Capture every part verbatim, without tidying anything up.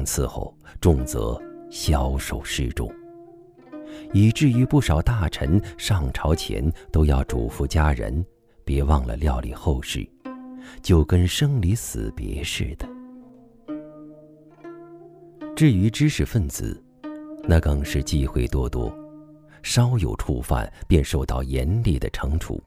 伺候，重则枭首示众，以至于不少大臣上朝前都要嘱咐家人别忘了料理后事，就跟生离死别似的。至于知识分子，那更是忌讳多多，稍有触犯便受到严厉的惩处。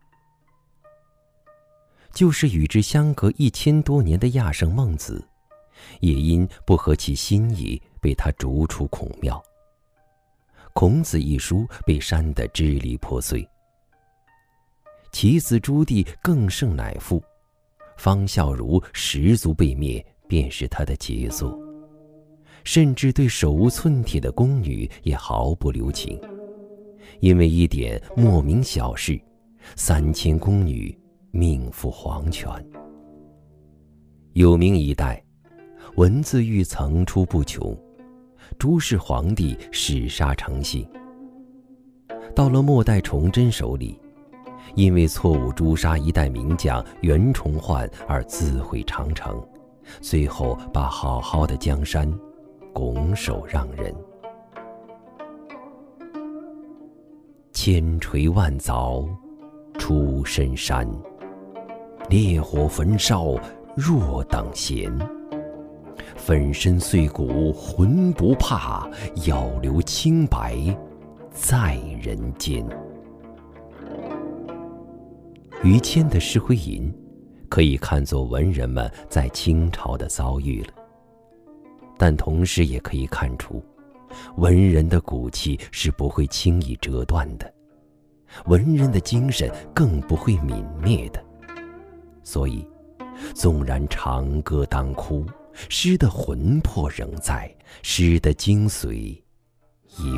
就是与之相隔一千多年的亚圣孟子，也因不合其心意被他逐出孔庙。孔子一书被删得支离破碎。其子朱棣更胜乃父，方孝孺十族被灭便是他的杰作，甚至对手无寸铁的宫女也毫不留情，因为一点莫名小事，三千宫女命赴黄泉。有名一代，文字狱层出不穷，诸世皇帝弑杀成性。到了末代崇祯手里，因为错误诛杀一代名将袁崇焕而自毁长城，最后把好好的江山拱手让人。千锤万凿出深山，烈火焚烧若等闲。粉身碎骨浑不怕，要留清白在人间。于谦的《诗徽吟》可以看作文人们在清朝的遭遇了，但同时也可以看出，文人的骨气是不会轻易折断的，文人的精神更不会泯灭的。所以纵然长歌当哭，诗的魂魄仍在，诗的精髓已